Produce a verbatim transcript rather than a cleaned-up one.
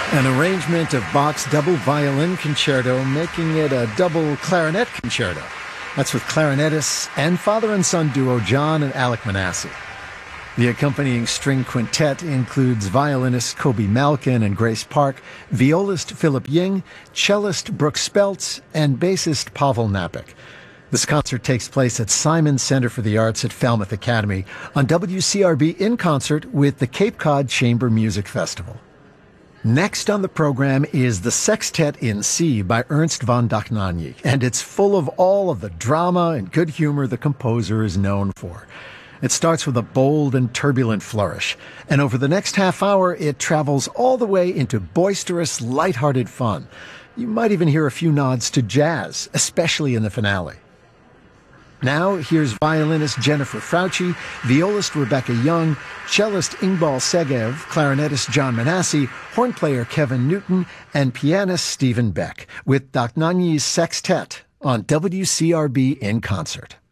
An arrangement of Bach's double violin concerto, making it a double clarinet concerto. That's with clarinetists and father and son duo John and Alec Manasseh. The accompanying string quintet includes violinist Kobe Malkin and Grace Park, violist Philip Ying, cellist Brooke Speltz, and bassist Pavel Napik. This concert takes place at Simon Center for the Arts at Falmouth Academy on W C R B in concert with the Cape Cod Chamber Music Festival. Next on the program is the Sextet in C by Ernst von Dohnanyi, and it's full of all of the drama and good humor the composer is known for. It starts with a bold and turbulent flourish, and over the next half hour it travels all the way into boisterous, lighthearted fun. You might even hear a few nods to jazz, especially in the finale. Now, here's violinist Jennifer Frauchi, violist Rebecca Young, cellist Ingbal Segev, clarinetist John Manasseh, horn player Kevin Newton, and pianist Stephen Beck, with Dohnanyi's Sextet on W C R B in concert.